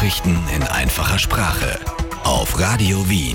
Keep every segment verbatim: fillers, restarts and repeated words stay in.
Nachrichten in einfacher Sprache auf Radio Wien.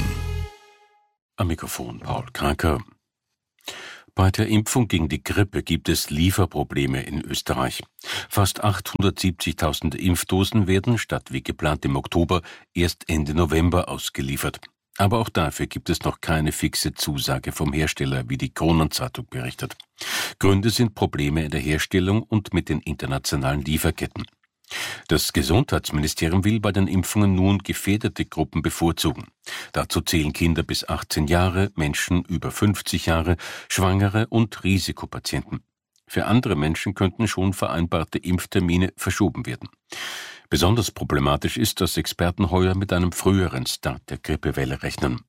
Am Mikrofon Paul Kranker. Bei der Impfung gegen die Grippe gibt es Lieferprobleme in Österreich. Fast achthundertsiebzigtausend Impfdosen werden, statt wie geplant im Oktober, erst Ende November ausgeliefert. Aber auch dafür gibt es noch keine fixe Zusage vom Hersteller, wie die Kronenzeitung berichtet. Gründe sind Probleme in der Herstellung und mit den internationalen Lieferketten. Das Gesundheitsministerium will bei den Impfungen nun gefährdete Gruppen bevorzugen. Dazu zählen Kinder bis achtzehn Jahre, Menschen über fünfzig Jahre, Schwangere und Risikopatienten. Für andere Menschen könnten schon vereinbarte Impftermine verschoben werden. Besonders problematisch ist, dass Experten heuer mit einem früheren Start der Grippewelle rechnen.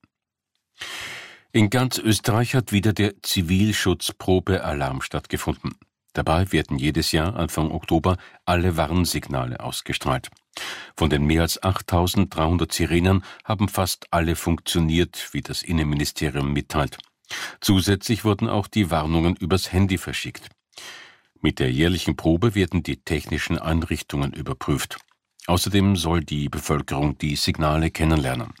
In ganz Österreich hat wieder der Zivilschutzprobe-Alarm stattgefunden. Dabei werden jedes Jahr Anfang Oktober alle Warnsignale ausgestrahlt. Von den mehr als achttausenddreihundert Sirenen haben fast alle funktioniert, wie das Innenministerium mitteilt. Zusätzlich wurden auch die Warnungen übers Handy verschickt. Mit der jährlichen Probe werden die technischen Einrichtungen überprüft. Außerdem soll die Bevölkerung die Signale kennenlernen.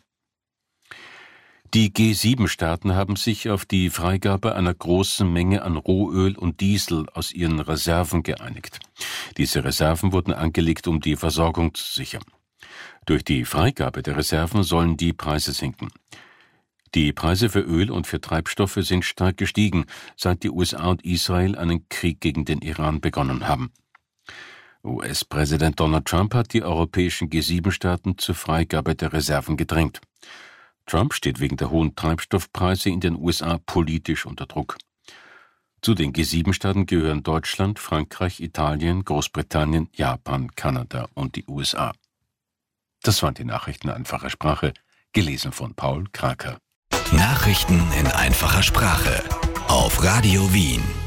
Die G sieben Staaten haben sich auf die Freigabe einer großen Menge an Rohöl und Diesel aus ihren Reserven geeinigt. Diese Reserven wurden angelegt, um die Versorgung zu sichern. Durch die Freigabe der Reserven sollen die Preise sinken. Die Preise für Öl und für Treibstoffe sind stark gestiegen, seit die U S A und Israel einen Krieg gegen den Iran begonnen haben. U S-Präsident Donald Trump hat die europäischen G sieben Staaten zur Freigabe der Reserven gedrängt. Trump steht wegen der hohen Treibstoffpreise in den U S A politisch unter Druck. Zu den G sieben Staaten gehören Deutschland, Frankreich, Italien, Großbritannien, Japan, Kanada und die U S A. Das waren die Nachrichten in einfacher Sprache, gelesen von Paul Kranker. Nachrichten in einfacher Sprache auf Radio Wien.